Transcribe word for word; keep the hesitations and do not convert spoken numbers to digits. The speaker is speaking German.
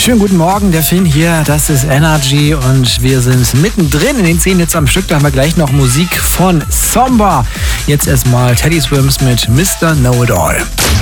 Schönen guten Morgen, der Finn hier, das ist Energy und wir sind mittendrin in den zehn Hits am Stück. Da haben wir gleich noch Musik von Somba. Jetzt erstmal Teddy Swims mit Mister Know It All.